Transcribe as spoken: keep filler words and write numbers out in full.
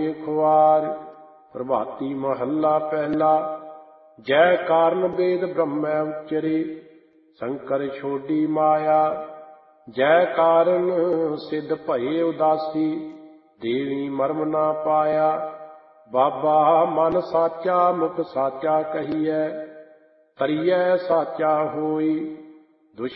ਹੋਏ ਖੁਆਰ। ਪ੍ਰਭਾਤੀ ਮਹੱਲਾ ਪਹਿਲਾ। ਜੈ ਕਾਰਨ ਵੇਦ ਬ੍ਰਹਮੈ ਉਚਰੇ, ਸ਼ੰਕਰ ਛੋਡੀ ਮਾਇਆ। ਜੈ ਕਾਰਨ ਸਿੱਧ ਭਏ ਉਦਾਸੀ, ਦੇਵੀ ਮਰਮ ਨਾ ਪਾਇਆ। ਬਾਬਾ ਮਨ ਸਾਚਾ ਮੁਖ ਸਾਚਾ ਕਹੀਐ, ਤਰੀਐ ਸਾਚਾ ਹੋਈ।